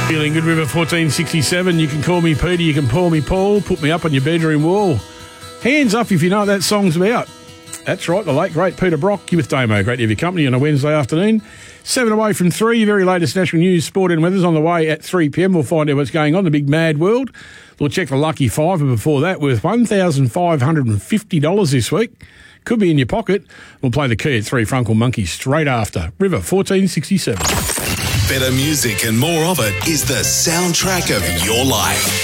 Feeling good, River 1467. You can call me Peter, you can call me Paul, put me up on your bedroom wall. Hands up if you know what that song's about. That's right, the late, great Peter Brock. You with Damo. Great to have your company on a Wednesday afternoon. 7 away from 3, your very latest national news, sport and weather's on the way at 3 p.m. We'll find out what's going on in the big mad world. We'll check the lucky fiver before that, worth $1,550 this week. Could be in your pocket. We'll play the key at 3 Frunkle Monkey straight after. River 1467. Better music and more of it is the soundtrack of your life.